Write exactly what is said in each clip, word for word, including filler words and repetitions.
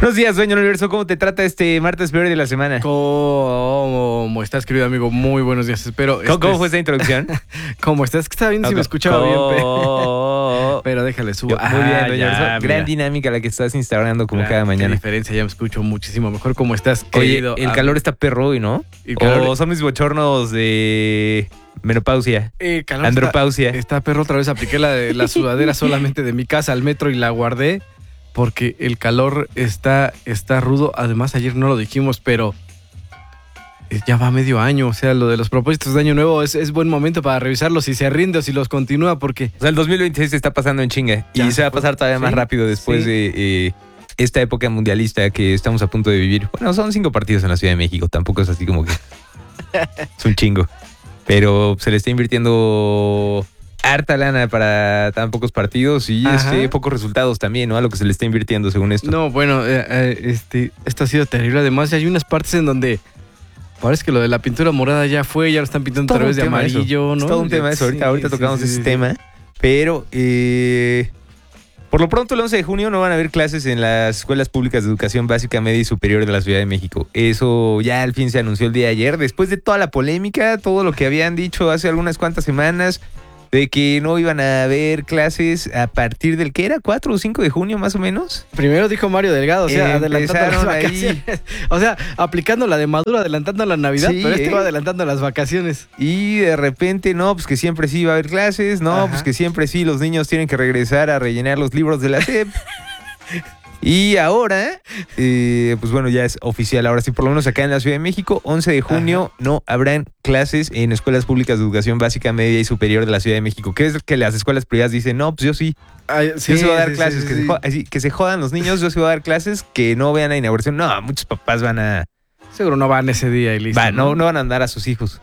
Buenos días, dueño del universo. ¿Cómo te trata este martes peor de la semana? ¿Cómo estás, querido amigo? Muy buenos días. Espero. ¿Cómo, ¿cómo fue esta introducción? ¿Cómo estás? Que estaba viendo si me escuchaba bien. Pero, pero déjale, subo. Muy bien, dueño del universo. Gran dinámica la que estás instaurando como cada mañana. Qué diferencia, ya me escucho muchísimo mejor. ¿Cómo estás, Oye, querido? el calor está perro hoy, ¿no? O son mis bochornos de menopausia. El calor Andropausia. Está, está perro. Otra vez apliqué la, de, la sudadera solamente de mi casa al metro y la guardé. Porque el calor está, está rudo. Además, ayer no lo dijimos, pero ya va medio año. O sea, lo de los propósitos de año nuevo es, es buen momento para revisarlos si se rinde o si los continúa, porque... O sea, el dos mil veintiséis se está pasando en chinga. Ya, y se va a pasar todavía ¿sí? más rápido después sí. de eh, esta época mundialista que estamos a punto de vivir. Bueno, son cinco partidos en la Ciudad de México. Tampoco es así como que... es un chingo. Pero se le está invirtiendo... harta lana para tan pocos partidos y este, pocos resultados también, ¿no? A lo que se le está invirtiendo según esto. No, bueno, eh, eh, este, esto ha sido terrible. Además, hay unas partes en donde parece que lo de la pintura morada ya fue, ya lo están pintando a través de amarillo, eso. ¿no? Es todo un tema eso. Ahorita, sí, ahorita sí, tocamos sí, ese sí, tema, sí. pero eh, por lo pronto el once de junio no van a haber clases en las escuelas públicas de educación básica, media y superior de la Ciudad de México. Eso ya al fin se anunció el día de ayer, después de toda la polémica, todo lo que habían dicho hace algunas cuantas semanas, de que no iban a haber clases a partir del, ¿qué era? ¿cuatro o cinco de junio más o menos? Primero dijo Mario Delgado, o sea, eh, adelantando las vacaciones. Ahí. O sea, aplicando la de Maduro, adelantando la Navidad, sí, pero este eh. va adelantando las vacaciones. Y de repente, no, pues que siempre sí va a haber clases, no, Ajá. pues que siempre sí los niños tienen que regresar a rellenar los libros de la S E P. Y ahora, eh, pues bueno, ya es oficial. Ahora sí, por lo menos acá en la Ciudad de México, once de junio Ajá. no habrán clases en escuelas públicas de educación básica, media y superior de la Ciudad de México. ¿Qué es que las escuelas privadas dicen? No, pues yo sí. Ay, sí yo sí voy a dar sí, clases. Sí, que, sí. Se jodan, así, que se jodan los niños, yo sí voy a dar clases que no vean la inauguración. No, muchos papás van a... Seguro no van ese día y listo. Va, no, no van a andar a sus hijos.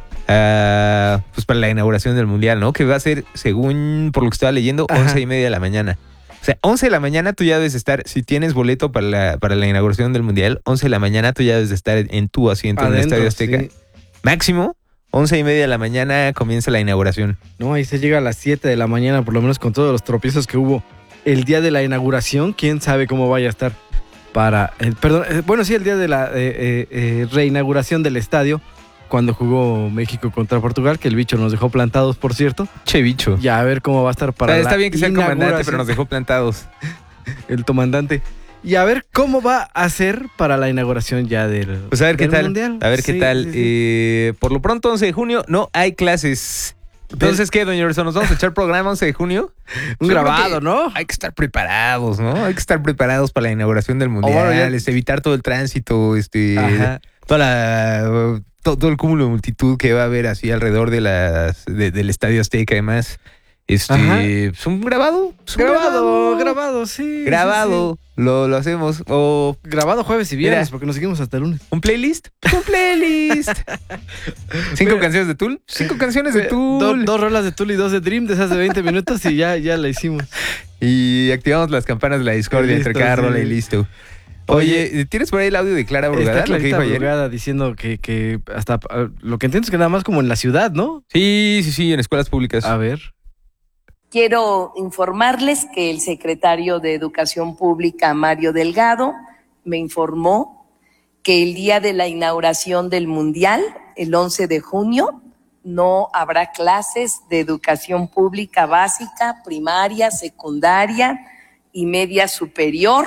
Uh, pues para la inauguración del Mundial, ¿no? Que va a ser, según por lo que estaba leyendo, Ajá. once y media de la mañana. O sea, once de la mañana tú ya debes estar, si tienes boleto para la, para la inauguración del Mundial, once de la mañana tú ya debes estar en tu asiento Adentro, en el Estadio Azteca. Sí. Máximo, once y media de la mañana comienza la inauguración. No, ahí se llega a las siete de la mañana, por lo menos con todos los tropiezos que hubo el día de la inauguración. ¿Quién sabe cómo vaya a estar para... El, perdón, bueno, sí, el día de la eh, eh, eh, reinauguración del estadio, cuando jugó México contra Portugal, que el bicho nos dejó plantados, por cierto. Che bicho. Ya, a ver cómo va a estar para Está la bien que sea el comandante, pero nos dejó plantados. El comandante. Y a ver cómo va a ser para la inauguración ya del Pues a ver qué tal. Mundial. A ver sí, qué tal. Sí, sí. Eh, por lo pronto, once de junio no hay clases. Entonces, ¿qué, doña Orson? ¿Nos vamos a echar programa once de junio? Un Yo grabado, ¿no? Hay que estar preparados, ¿no? Hay que estar preparados para la inauguración del Mundial. Oh, bueno, ya... este, evitar todo el tránsito, este, Ajá. toda la... todo el cúmulo de multitud que va a haber así alrededor de las de, del Estadio Azteca, además. Este, es un grabado, es un grabado, grabado, grabado, sí. Grabado, sí, sí. Lo, lo hacemos. O grabado jueves y viernes, mira, porque nos seguimos hasta el lunes. ¿Un playlist? Un playlist. ¿Cinco mira, canciones de Tool? Cinco canciones de Tool. Do, dos rolas de Tool y dos de Dream de esas de veinte minutos y ya, ya la hicimos. Y activamos las campanas de la discordia listo, entre cada sí. rola y listo. Oye, ¿tienes por ahí el audio de Clara Brugada? Está Clarita Brugada diciendo que, que hasta lo que entiendo es que nada más como en la ciudad, ¿no? Sí, sí, sí, en escuelas públicas. A ver. Quiero informarles que el secretario de Educación Pública, Mario Delgado, me informó que el día de la inauguración del Mundial, el once de junio, no habrá clases de educación pública básica, primaria, secundaria y media superior.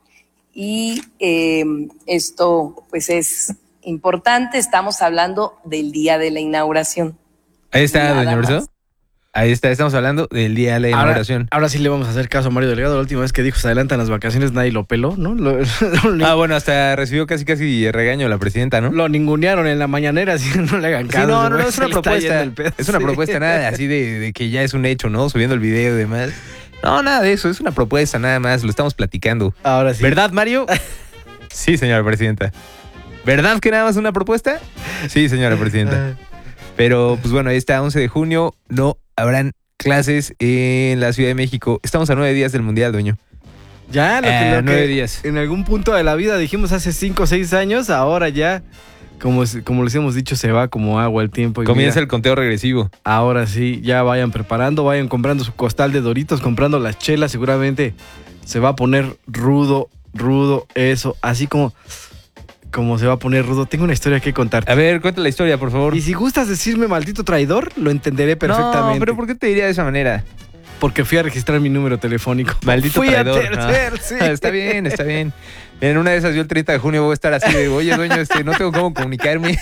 Y eh, esto pues es importante, estamos hablando del día de la inauguración. Ahí está, doña Orson. Ahí está, estamos hablando del día de la inauguración. Ahora, ahora sí le vamos a hacer caso a Mario Delgado. La última vez que dijo se adelantan las vacaciones, nadie lo peló, ¿no? Lo, lo, ah, bueno, hasta recibió casi casi regaño la presidenta, ¿no? Lo ningunearon en la mañanera, así no le hagan caso. Sí, no, no, no, es una propuesta. Es una propuesta, nada así de, de que ya es un hecho, ¿no? Subiendo el video y demás. No, nada de eso, es una propuesta nada más, lo estamos platicando. Ahora sí. ¿Verdad, Mario? Sí, señora presidenta. ¿Verdad que nada más una propuesta? Sí, señora presidenta. Pero, pues bueno, ahí está, once de junio, no habrán clases en la Ciudad de México. Estamos a nueve días del Mundial, dueño. Ya, lo que, eh, lo nueve que días. En algún punto de la vida dijimos hace cinco o seis años, ahora ya... Como, como les hemos dicho, se va como agua el tiempo. Y comienza mira, el conteo regresivo. Ahora sí, ya vayan preparando, vayan comprando su costal de Doritos, comprando las chelas. Seguramente se va a poner rudo, rudo eso, así como, como se va a poner rudo. Tengo una historia que contarte. A ver, cuenta la historia, por favor. Y si gustas decirme maldito traidor, lo entenderé perfectamente. No, pero ¿por qué te diría de esa manera? Porque fui a registrar mi número telefónico. Maldito fui traidor. a tercer, No. sí. Está bien, está bien. En una de esas yo el treinta de junio voy a estar así de, oye, dueño, este, no tengo cómo comunicarme.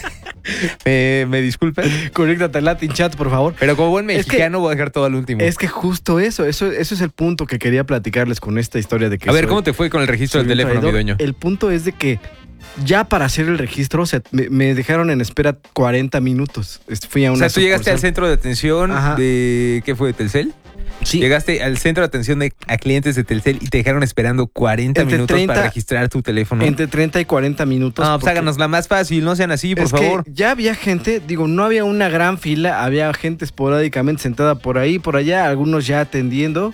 me, me disculpas. Conéctate al Latin Chat, por favor. Pero como buen Es que- mexicano voy a dejar todo al último. Es que justo eso, eso, eso es el punto que quería platicarles con esta historia de que A ver, soy- ¿cómo te fue con el registro soy del un teléfono, mi traidor. dueño? El punto es de que ya para hacer el registro, o sea, me, me dejaron en espera cuarenta minutos. Est- Fui a O una sea, tú llegaste al sucursal. centro de atención Ajá. de... ¿Qué fue? ¿De Telcel? Sí. Llegaste al centro de atención de, a clientes de Telcel y te dejaron esperando cuarenta Entre minutos treinta para registrar tu teléfono. Entre treinta y cuarenta minutos. No, pues porque háganos la más fácil, no sean así, por es que favor. ya había gente, digo, no había una gran fila, había gente esporádicamente sentada por ahí, por allá, algunos ya atendiendo.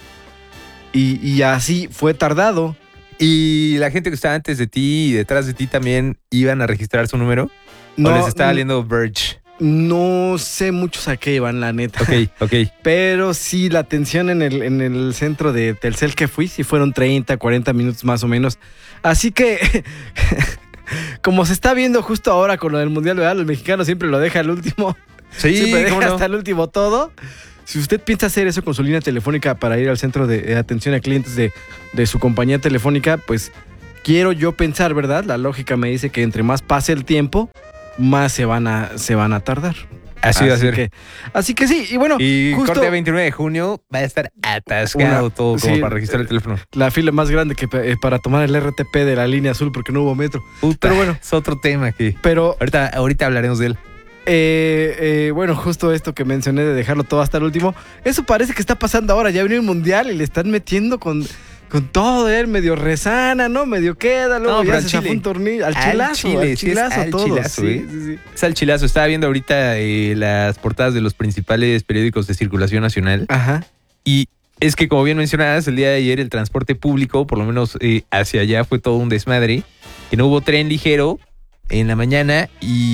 Y, y así fue tardado. Y la gente que estaba antes de ti y detrás de ti también iban a registrar su número. ¿O No, les estaba n- valiendo Verge? No sé muchos a qué iban, la neta. Ok, ok. Pero sí, la atención en el, en el centro de Telcel que fui, sí fueron treinta, cuarenta minutos más o menos. Así que, como se está viendo justo ahora con lo del Mundial, ¿verdad? El mexicano siempre lo deja al último. Sí, siempre cómo deja no. hasta el último todo. Si usted piensa hacer eso con su línea telefónica para ir al centro de, de atención a clientes de, de su compañía telefónica, pues quiero yo pensar, ¿verdad? La lógica me dice que entre más pase el tiempo, más se van a, se van a tardar. Así va a ser. Que, así que sí, y bueno, Y justo corte a veintinueve de junio va a estar atascado Una- todo como sí, para registrar el teléfono. la fila más grande que eh, para tomar el R T P de la línea azul porque no hubo metro. Puta, Pero bueno. es otro tema que Pero ahorita, ahorita hablaremos de él. Eh, eh, bueno, justo esto que mencioné de dejarlo todo hasta el último, eso parece que está pasando ahora. Ya vino el mundial y le están metiendo con, con todo, él medio rezana, ¿no? Medio queda, luego No, pero ya al se zafó chile. un tornillo. Al Al chilazo, chile, al sí es chilazo, al todo. chilazo, sí, ¿eh? sí, sí. Es al chilazo. Estaba viendo ahorita eh, las portadas de los principales periódicos de circulación nacional. Ajá. Y es que, como bien mencionabas, el día de ayer el transporte público, por lo menos eh, hacia allá, fue todo un desmadre. Que no hubo tren ligero en la mañana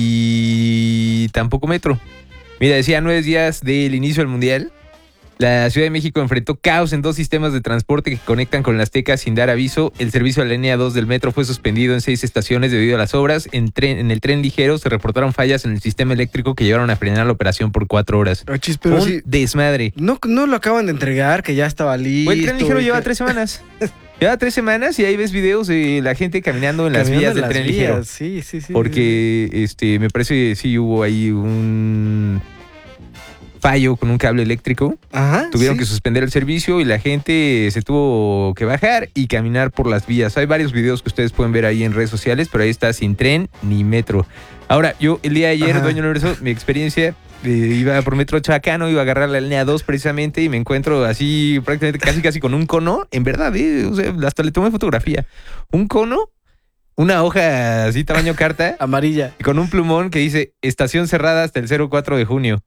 y tampoco metro. Mira, decía nueve días del inicio del Mundial. La Ciudad de México enfrentó caos en dos sistemas de transporte que conectan con la Azteca sin dar aviso. El servicio de la línea dos del metro fue suspendido en seis estaciones debido a las obras. En, tren, en el tren ligero se reportaron fallas en el sistema eléctrico que llevaron a frenar la operación por cuatro horas. Achis, pero un sí, desmadre. no, no lo acaban de entregar, que ya estaba listo. Güey, el tren ligero y lleva que- tres semanas. Lleva tres semanas y ahí ves videos de la gente caminando en las caminando vías en del las tren vías, ligero. Sí, sí, sí. Porque este me parece sí hubo ahí un fallo con un cable eléctrico. Ajá. Tuvieron sí. que suspender el servicio y la gente se tuvo que bajar y caminar por las vías. Hay varios videos que ustedes pueden ver ahí en redes sociales, pero ahí está sin tren ni metro. Ahora, yo el día de ayer, Ajá. Dueño Universo, mi experiencia, eh, iba por Metro Chabacano, iba a agarrar la línea dos precisamente y me encuentro así prácticamente casi casi con un cono. En verdad, eh, o sea, hasta le tomé fotografía. Un cono, una hoja así tamaño carta Amarilla. y con un plumón que dice estación cerrada hasta el cero cuatro de junio.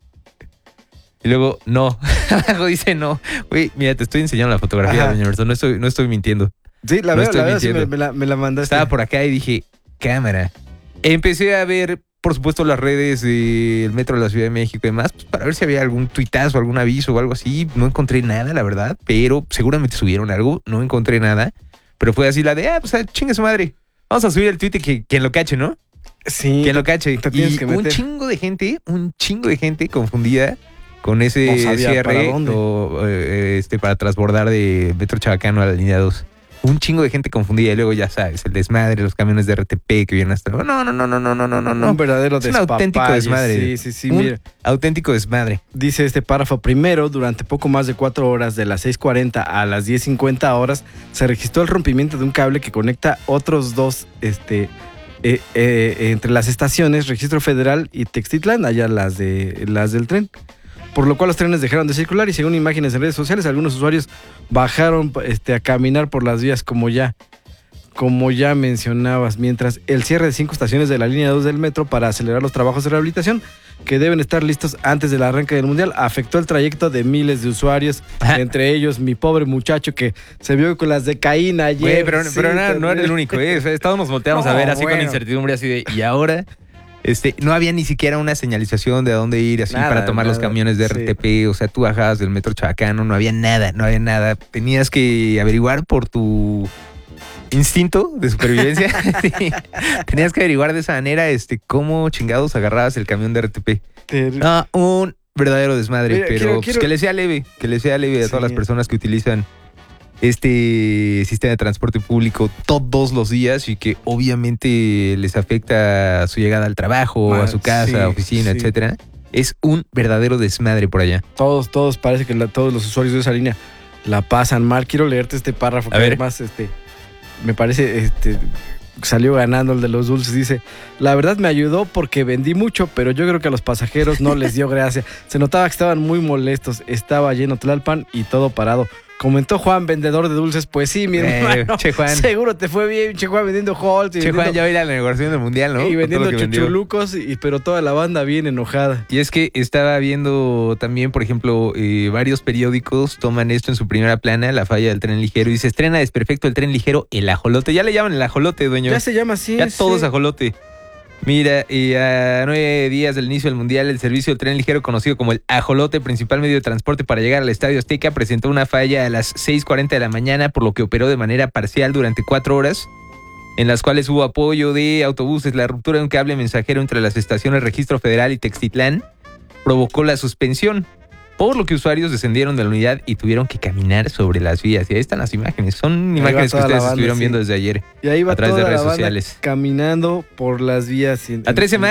Y luego, no. Abajo dice no. Güey, mira, te estoy enseñando la fotografía, Ajá. Doña Universo. No estoy, no estoy mintiendo. Sí, la No veo, estoy la veo, sí, me, mintiendo. me la, me la mandaste. Estaba por acá y dije, cámara. Empecé a ver, por supuesto, las redes del Metro de la Ciudad de México y demás, pues, para ver si había algún tuitazo, algún aviso o algo así. No encontré nada, la verdad, pero seguramente subieron algo. No encontré nada. Pero fue así la de, ah, pues ah, chingue su madre. Vamos a subir el tweet y que quien lo cache, ¿no? Sí. Quien lo cache. te tienes Y que un meter. chingo de gente, un chingo de gente confundida con ese No sabía cierre para dónde. o, eh, este, para transbordar de Metro Chabacano a la línea dos. Un chingo de gente confundida y luego ya sabes, el desmadre, los camiones de R T P que vienen hasta... No, no, no, no, no, no, no, no. Un verdadero Es un despapalle. auténtico desmadre. Sí, sí, sí. Un Mira, auténtico desmadre. dice este párrafo. Primero, durante poco más de cuatro horas, de las seis cuarenta a las diez cincuenta horas, se registró el rompimiento de un cable que conecta otros dos, este, eh, eh, entre las estaciones Registro Federal y Textitlán, allá las, de, las del tren. Por lo cual los trenes dejaron de circular y según imágenes en redes sociales, algunos usuarios bajaron este, a caminar por las vías como ya, como ya mencionabas, mientras el cierre de cinco estaciones de la línea dos del metro para acelerar los trabajos de rehabilitación que deben estar listos antes del arranque del Mundial afectó el trayecto de miles de usuarios, Ajá. entre ellos mi pobre muchacho que se vio con las de Caín ayer. Güey, pero, Sí, pero no, no era también. el único, ¿eh? O sea, todos nos volteamos a No, ver así con bueno. incertidumbre, así de... Y ahora... Este, no había ni siquiera una señalización de a dónde ir así Nada, para tomar los nada, camiones de sí. R T P. O sea, tú bajabas del Metro Chabacano, no había nada, no había nada. Tenías que averiguar por tu instinto de supervivencia. Sí. Tenías que averiguar de esa manera este, cómo chingados agarrabas el camión de R T P. Ter- No, un verdadero desmadre, Mira, pero quiero- pues, quiero- que le sea leve, que le sea leve a Sí. todas las personas que utilizan este sistema de transporte público todos los días y que obviamente les afecta su llegada al trabajo, Ah, a su casa, sí, oficina, sí. etcétera. Es un verdadero desmadre por allá. Todos, todos, parece que la- todos los usuarios de esa línea la pasan mal. Quiero leerte este párrafo A que ver. además este, me parece, este, salió ganando el de los dulces. Dice, la verdad me ayudó porque vendí mucho, pero yo creo que a los pasajeros no les dio gracia. Se notaba que estaban muy molestos. Estaba lleno Tlalpan y todo parado. Comentó Juan, vendedor de dulces. Pues sí, mi Eh, hermano. che Juan. Seguro te fue bien, Che Juan, vendiendo Holt y Che, Juan, vendiendo, ya va a ir a la negociación del mundial, ¿no? y Con vendiendo todo lo que vendió. chuchulucos, y, pero toda la banda bien enojada. Y es que estaba viendo también, por ejemplo, eh, varios periódicos toman esto en su primera plana, la falla del tren ligero, y se estrena desperfecto el tren ligero, el ajolote. Ya le llaman el ajolote, dueño. Ya se llama así. Ya sí. todo es ajolote. Mira, y a nueve días del inicio del Mundial, el servicio del tren ligero, conocido como el ajolote, principal medio de transporte para llegar al Estadio Azteca, presentó una falla a las seis cuarenta de la mañana, por lo que operó de manera parcial durante cuatro horas, en las cuales hubo apoyo de autobuses. La ruptura de un cable mensajero entre las estaciones Registro Federal y Textitlán provocó la suspensión, por lo que usuarios descendieron de la unidad y tuvieron que caminar sobre las vías. Y ahí están las imágenes. Son va imágenes que toda la ustedes banda, estuvieron sí. viendo desde ayer. Y ahí va a través toda de redes la banda sociales. caminando por las vías. en- A tres en- semanas